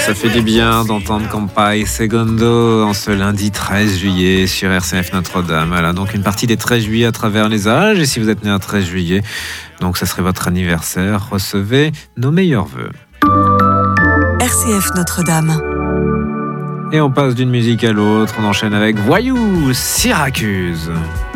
Ça fait du bien d'entendre Campai Segundo en ce lundi 13 juillet sur RCF Notre-Dame. Voilà, donc une partie des 13 juillet à travers les âges. Et si vous êtes né un 13 juillet, donc ça serait votre anniversaire, recevez nos meilleurs vœux. RCF Notre-Dame. Et on passe d'une musique à l'autre, on enchaîne avec Voyou, Syracuse.